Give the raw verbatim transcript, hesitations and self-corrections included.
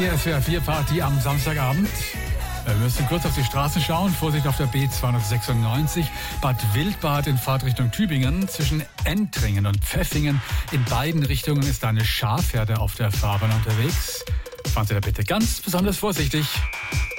Hier ist S W R vier Party am Samstagabend. Wir müssen kurz auf die Straße schauen. Vorsicht auf der B zweihundertsechsundneunzig. Bad Wildbad in Fahrtrichtung Tübingen. Zwischen Entringen und Pfäffingen in beiden Richtungen ist eine Schafherde auf der Fahrbahn unterwegs. Fahren Sie da bitte ganz besonders vorsichtig.